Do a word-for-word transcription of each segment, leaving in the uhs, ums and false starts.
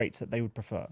rates that they would prefer?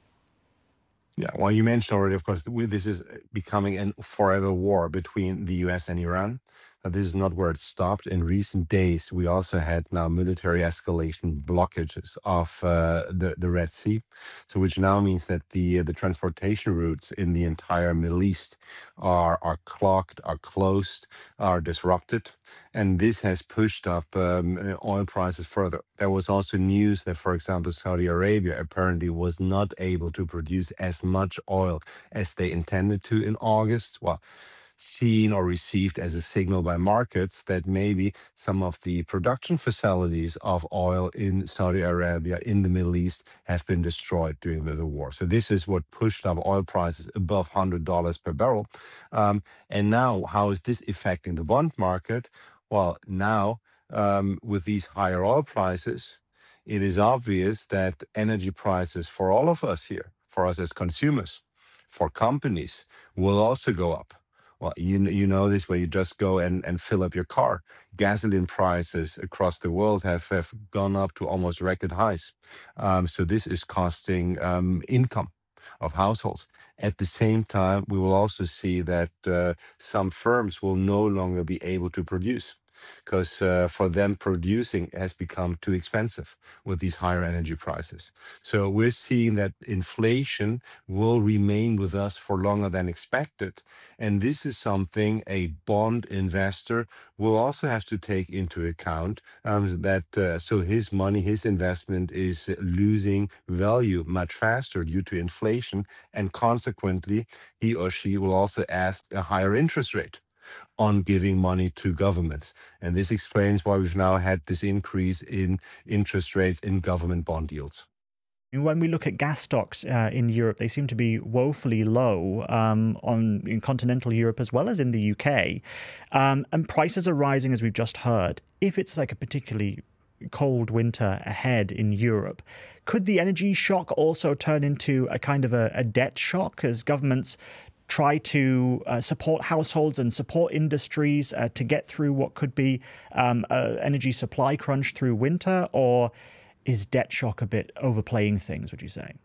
Yeah, well, you mentioned already, of course, we- this is uh, becoming a forever war between the U S and Iran. Uh, this is not where it stopped. In recent days, we also had now military escalation blockages of uh, the the Red Sea, so which now means that the uh, the transportation routes in the entire Middle East are are clogged, are closed, are disrupted, and this has pushed up um, uh, oil prices further. There was also news that, for example, Saudi Arabia apparently was not able to produce as much oil as they intended to in August. Well, seen or received as a signal by markets that maybe some of the production facilities of oil in Saudi Arabia, in the Middle East, have been destroyed during the, the war. So this is what pushed up oil prices above one hundred dollars per barrel. Um, and now, how is this affecting the bond market? Well, now, um, with these higher oil prices, it is obvious that energy prices for all of us here, for us as consumers, for companies, will also go up. Well, you kn- you know this, where you just go and, and fill up your car. Gasoline prices across the world have, have gone up to almost record highs. Um, so this is costing um, income of households. At the same time, we will also see that uh, some firms will no longer be able to produce because uh, for them producing has become too expensive with these higher energy prices. So we're seeing that inflation will remain with us for longer than expected. And this is something a bond investor will also have to take into account, um, that uh, so his money, his investment is losing value much faster due to inflation. And consequently, he or she will also ask a higher interest rate on giving money to governments. And this explains why we've now had this increase in interest rates in government bond yields. When we look at gas stocks uh, in Europe, they seem to be woefully low um, on in continental Europe as well as in the U K, um, and prices are rising as we've just heard. If it's like a particularly cold winter ahead in Europe, could the energy shock also turn into a kind of a, a debt shock as governments try to uh, support households and support industries uh, to get through what could be um, an energy supply crunch through winter? Or is debt shock a bit overplaying things, would you say?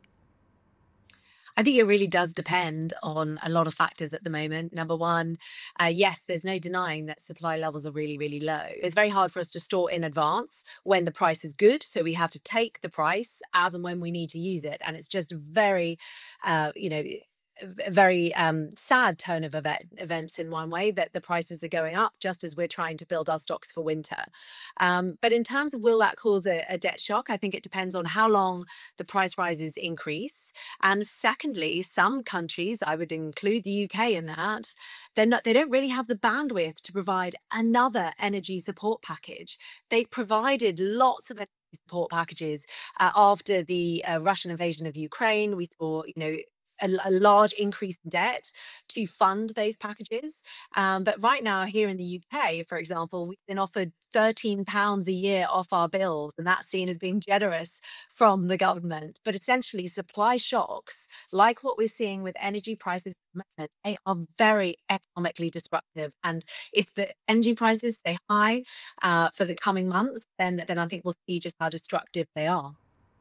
I think it really does depend on a lot of factors at the moment. Number one, uh, yes, there's no denying that supply levels are really, really low. It's very hard for us to store in advance when the price is good. So we have to take the price as and when we need to use it. And it's just very, uh, you know, a very um, sad turn of event, events in one way that the prices are going up just as we're trying to build our stocks for winter. Um, but in terms of will that cause a, a debt shock, I think it depends on how long the price rises increase. And secondly, some countries, I would include the U K in that, they're not, they don't really have the bandwidth to provide another energy support package. They've provided lots of energy support packages uh, after the uh, Russian invasion of Ukraine. We saw, you know, a, a large increase in debt to fund those packages. Um, but right now, here in the U K, for example, we've been offered thirteen pounds a year off our bills, and that's seen as being generous from the government. But essentially, supply shocks, like what we're seeing with energy prices at the moment, they are very economically disruptive. And if the energy prices stay high uh, for the coming months, then then I think we'll see just how destructive they are.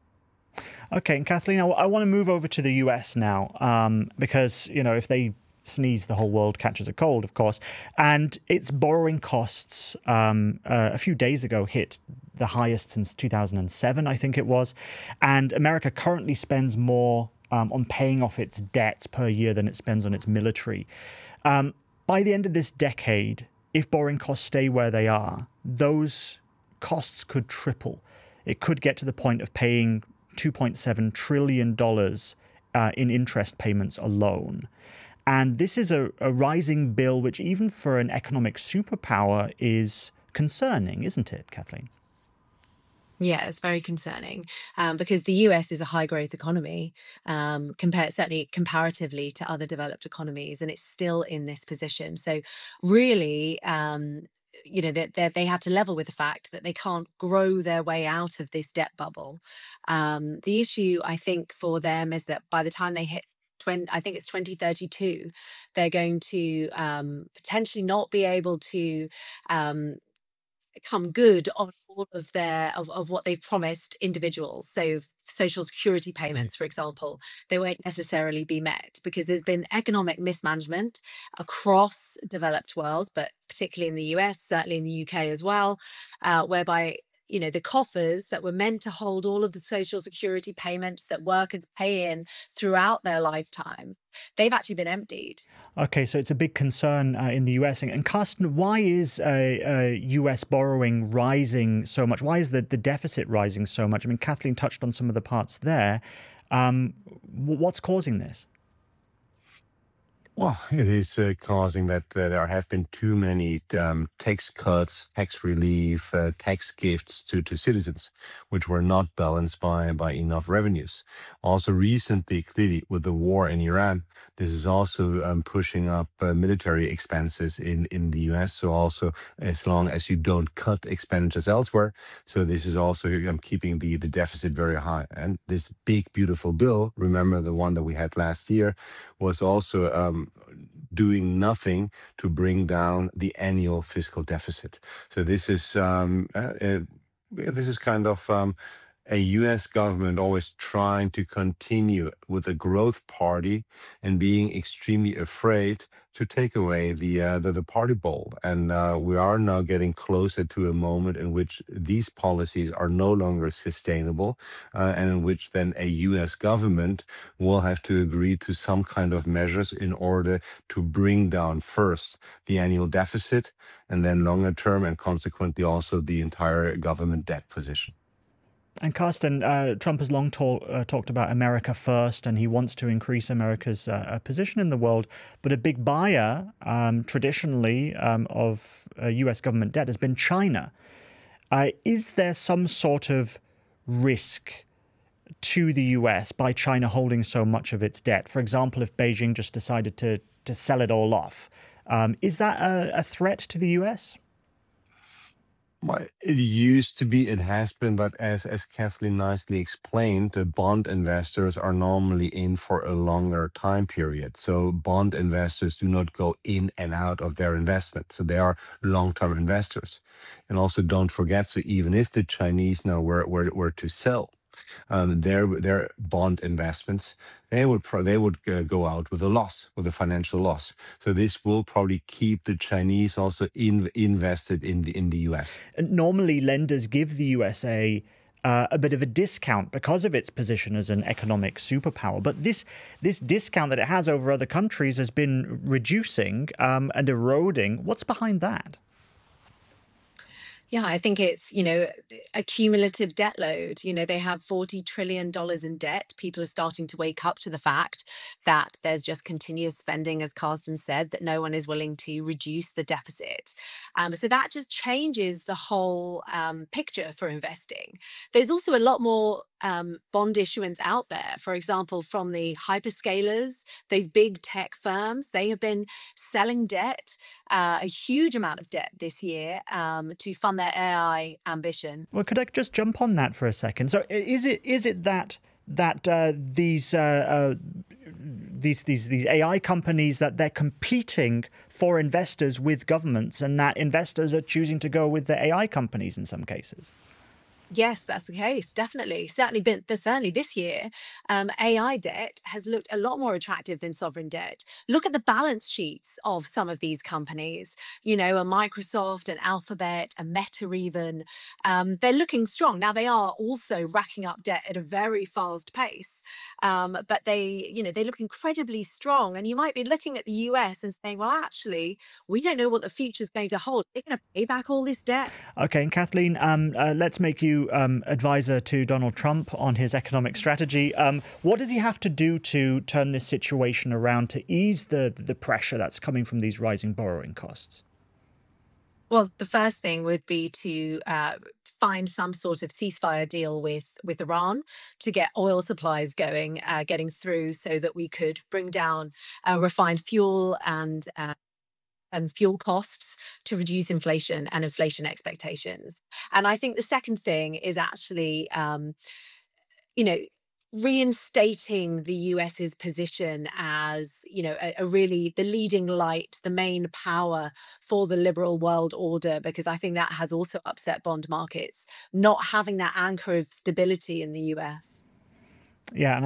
Okay, and Kathleen, I, I want to move over to the U S now, um, because, you know, if they sneeze, the whole world catches a cold, of course. And its borrowing costs um, uh, a few days ago hit the highest since two thousand seven, I think it was. And America currently spends more um, on paying off its debts per year than it spends on its military. Um, by the end of this decade, if borrowing costs stay where they are, those costs could triple. It could get to the point of paying two point seven trillion dollars uh, in interest payments alone. And this is a, a rising bill, which even for an economic superpower is concerning, isn't it, Kathleen? Yeah, it's very concerning um, because the U S is a high growth economy, um, compared certainly comparatively to other developed economies, and it's still in this position. So, really, um, you know, they they they have to level with the fact that they can't grow their way out of this debt bubble. Um, the issue, I think, for them is that by the time they hit twenty, I think it's twenty thirty-two, they're going to um, potentially not be able to um, come good on all of their of, of what they've promised individuals. So social security payments, for example, they won't necessarily be met because there's been economic mismanagement across developed worlds, but particularly in the U S, certainly in the U K as well, uh, whereby you know the coffers that were meant to hold all of the social security payments that workers pay in throughout their lifetimes, they've actually been emptied. Okay, so it's a big concern uh, in the U S. And, and Carsten, why is uh, uh, U S borrowing rising so much? Why is the, the deficit rising so much? I mean, Kathleen touched on some of the parts there. Um, what's causing this? Well, it is uh, causing that uh, there have been too many um, tax cuts, tax relief, uh, tax gifts to, to citizens, which were not balanced by, by enough revenues. Also, recently, clearly, with the war in Iran, this is also um, pushing up uh, military expenses in, in the U S. So also, as long as you don't cut expenditures elsewhere, so this is also um, keeping the, the deficit very high. And this big, beautiful bill, remember the one that we had last year, was also um, doing nothing to bring down the annual fiscal deficit. So this is um, uh, uh, this is kind of um, a U S government always trying to continue with a growth party and being extremely afraid to take away the uh, the, the party bowl. And uh, we are now getting closer to a moment in which these policies are no longer sustainable, uh, and in which then a U S government will have to agree to some kind of measures in order to bring down first the annual deficit and then longer term and consequently also the entire government debt position. And Carsten, uh, Trump has long talk, uh, talked about America first, and he wants to increase America's uh, position in the world. But a big buyer, um, traditionally, um, of uh, U S government debt has been China. Uh, is there some sort of risk to the U S by China holding so much of its debt? For example, if Beijing just decided to, to sell it all off, um, is that a, a threat to the U S? Well, it used to be, it has been, but as as Kathleen nicely explained, the bond investors are normally in for a longer time period. So bond investors do not go in and out of their investment. So they are long-term investors. And also don't forget, so even if the Chinese now were were, were to sell um, their their bond investments, they would pro- they would uh, go out with a loss, with a financial loss. So this will probably keep the Chinese also in, invested in the in the U S. And normally, lenders give the U S A uh, a bit of a discount because of its position as an economic superpower. But this this discount that it has over other countries has been reducing um, and eroding. What's behind that? Yeah, I think it's, you know, a cumulative debt load. You know, they have forty trillion dollars in debt. People are starting to wake up to the fact that there's just continuous spending, as Carsten said, that no one is willing to reduce the deficit. Um, so that just changes the whole um, picture for investing. There's also a lot more um, bond issuance out there. For example, from the hyperscalers, those big tech firms, they have been selling debt, uh, a huge amount of debt this year um, to fund their A I ambition. Well, could I just jump on that for a second? So, is it is it that that uh, these uh, uh, these these these A I companies, that they're competing for investors with governments, and that investors are choosing to go with the A I companies in some cases? Yes, that's the case. Definitely. Certainly been certainly this year, um, A I debt has looked a lot more attractive than sovereign debt. Look at the balance sheets of some of these companies, you know, a Microsoft, an Alphabet, a Meta even. Um, they're looking strong. Now they are also racking up debt at a very fast pace. Um, but they, you know, they look incredibly strong. And you might be looking at the U S and saying, well, actually, we don't know what the future is going to hold. They're going to pay back all this debt. Okay, and Kathleen, um, uh, let's make you Um, advisor to Donald Trump on his economic strategy. Um, what does he have to do to turn this situation around, to ease the the pressure that's coming from these rising borrowing costs? Well, the first thing would be to uh, find some sort of ceasefire deal with with Iran to get oil supplies going, uh, getting through, so that we could bring down uh, refined fuel and uh, and fuel costs to reduce inflation and inflation expectations. And I think the second thing is actually, um, you know, reinstating the US's position as, you know, a, a really the leading light, the main power for the liberal world order, because I think that has also upset bond markets, not having that anchor of stability in the U S. Yeah, and